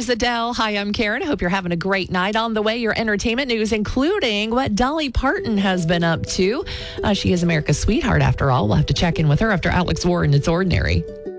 is Adele. Hi, I'm Karen. I hope you're having a great night. On the way, your entertainment news, including what Dolly Parton has been up to. She is America's sweetheart, after all. We'll have to check in with her after Alex Warren, It's Ordinary.